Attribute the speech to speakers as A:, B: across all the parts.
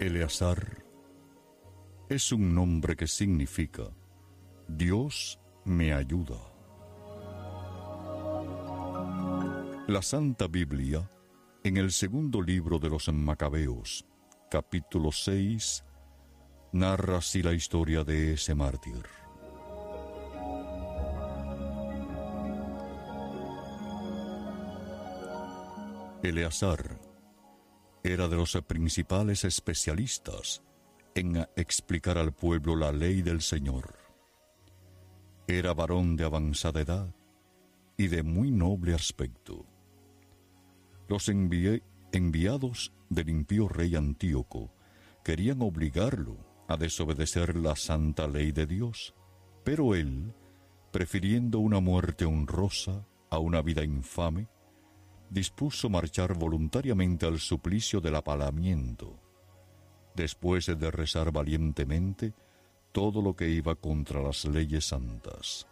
A: Eleazar es un nombre que significa Dios me ayuda. La Santa Biblia, en el segundo libro de los Macabeos, capítulo 6, narra así la historia de ese mártir. Eleazar era de los principales especialistas en explicar al pueblo la ley del Señor. Era varón de avanzada edad y de muy noble aspecto. Los enviados del impío rey Antíoco querían obligarlo a desobedecer la santa ley de Dios, pero él, prefiriendo una muerte honrosa a una vida infame, dispuso marchar voluntariamente al suplicio del apalamiento, después de rezar valientemente todo lo que iba contra las leyes santas.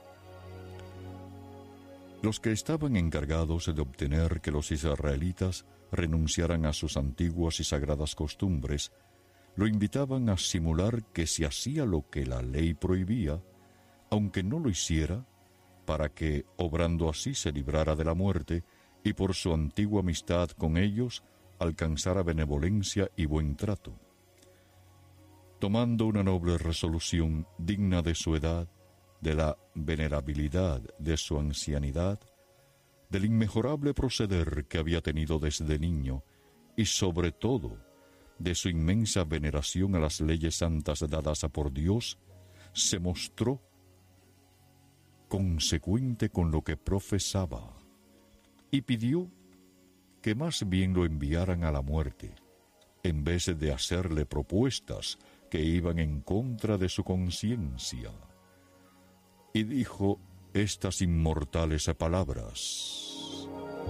A: Los que estaban encargados de obtener que los israelitas renunciaran a sus antiguas y sagradas costumbres, lo invitaban a simular que se hacía lo que la ley prohibía, aunque no lo hiciera, para que, obrando así, se librara de la muerte y por su antigua amistad con ellos alcanzara benevolencia y buen trato. Tomando una noble resolución digna de su edad, de la venerabilidad de su ancianidad, del inmejorable proceder que había tenido desde niño y sobre todo de su inmensa veneración a las leyes santas dadas por Dios, se mostró consecuente con lo que profesaba y pidió que más bien lo enviaran a la muerte, en vez de hacerle propuestas que iban en contra de su conciencia. Y dijo estas inmortales palabras: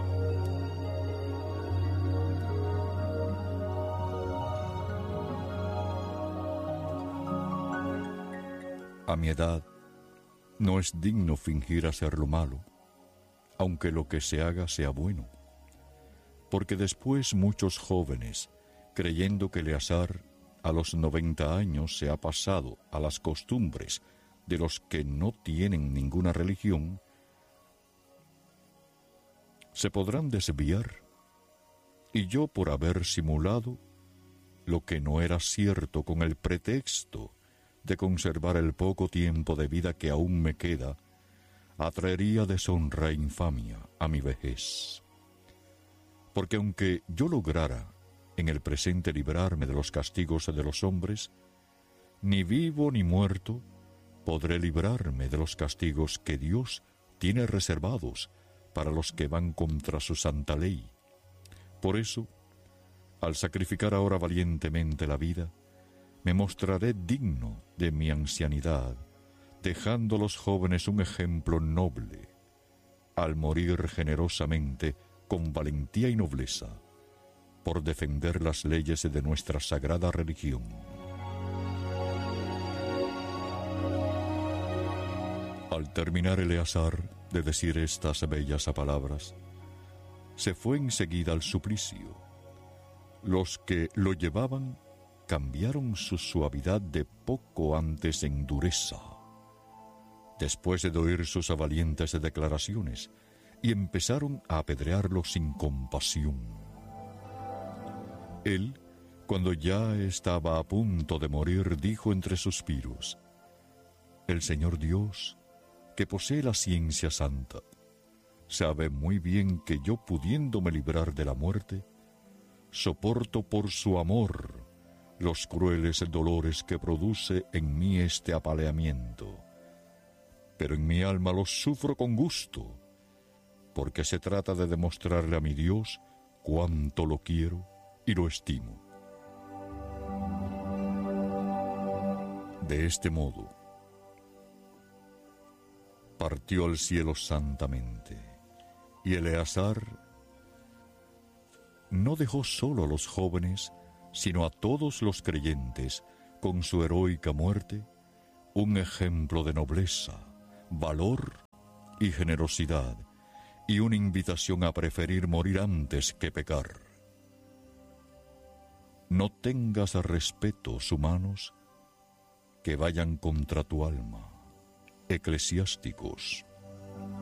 A: a mi edad no es digno fingir hacer lo malo, aunque lo que se haga sea bueno, porque después muchos jóvenes, creyendo que Eleazar a los 90 años se ha pasado a las costumbres de los que no tienen ninguna religión, se podrán desviar, y yo, por haber simulado lo que no era cierto con el pretexto de conservar el poco tiempo de vida que aún me queda, atraería deshonra e infamia a mi vejez. Porque aunque yo lograra en el presente librarme de los castigos de los hombres, ni vivo ni muerto podré librarme de los castigos que Dios tiene reservados para los que van contra su santa ley. Por eso, al sacrificar ahora valientemente la vida, me mostraré digno de mi ancianidad, dejando a los jóvenes un ejemplo noble, al morir generosamente con valentía y nobleza, por defender las leyes de nuestra sagrada religión. Al terminar Eleazar de decir estas bellas palabras, se fue enseguida al suplicio. Los que lo llevaban cambiaron su suavidad de poco antes en dureza, después de oír sus valientes declaraciones, y empezaron a apedrearlo sin compasión. Él, cuando ya estaba a punto de morir, dijo entre suspiros: el Señor Dios, que posee la ciencia santa, sabe muy bien que yo, pudiéndome librar de la muerte, soporto por su amor los crueles dolores que produce en mí este apaleamiento. Pero en mi alma los sufro con gusto, porque se trata de demostrarle a mi Dios cuánto lo quiero y lo estimo. De este modo, partió al cielo santamente, y Eleazar no dejó solo a los jóvenes, sino a todos los creyentes, con su heroica muerte, un ejemplo de nobleza, valor y generosidad, y una invitación a preferir morir antes que pecar. no tengas respetos humanos que vayan contra tu alma. Eclesiásticos